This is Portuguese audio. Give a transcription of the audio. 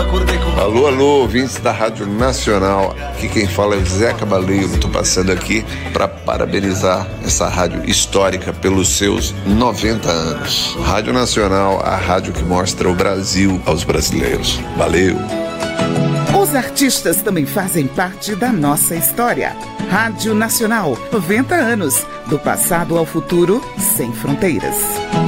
Alô, alô, ouvintes da Rádio Nacional. Aqui quem fala é o Zé Cabaleiro. Estou passando aqui para parabenizar essa rádio histórica pelos seus 90 anos. Rádio Nacional, a rádio que mostra o Brasil aos brasileiros. Valeu! Os artistas também fazem parte da nossa história. Rádio Nacional, 90 anos, do passado ao futuro, sem fronteiras.